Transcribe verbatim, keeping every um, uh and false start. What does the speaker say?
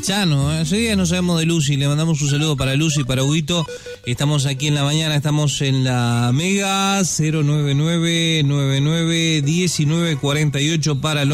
Chano, ¿eh? Ese día no sabemos de Lucy, le mandamos un saludo para Lucy, para Huguito. Estamos aquí en la mañana, estamos en la Mega cero nueve nueve nueve nueve uno nueve uno nueve cuatro ocho para los